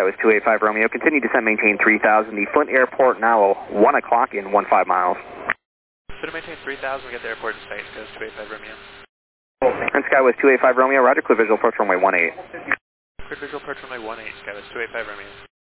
Skywest 285 Romeo. Continue descent, maintain 3000. The Flint Airport now 1 o'clock in 15 miles. Flint maintain 3000, we get the airport in sight, Skywest 285 Romeo. And Skywest 285 Romeo, roger, clear visual approach runway 18. Clear visual approach runway 18, Skywest 285 Romeo.